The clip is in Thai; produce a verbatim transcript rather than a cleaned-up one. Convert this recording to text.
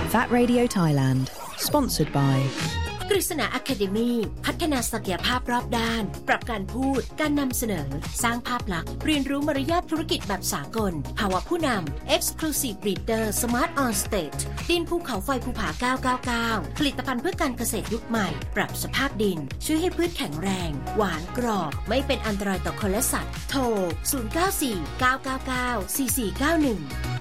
That Radio Thailand Sponsored by กฤษณา Academy พัฒนาศักยภาพรอบด้านปรับการพูดการนำเสนอสร้างภาพลักษณ์เรียนรู้มารยาทธุรกิจแบบสากลภาวะผู้นำ Exclusive Leader Smart on Stage ดินภูเขาไฟภูผาเก้าเก้าเก้าผลิตภัณฑ์เพื่อการเกษตรยุคใหม่ปรับสภาพดินช่วยให้พืชแข็งแรงหวานกรอบไม่เป็นอันตรายต่อคนและสัตว์โทรศูนย์ เก้า สี่ เก้า เก้า เก้า สี่ สี่ เก้า หนึ่ง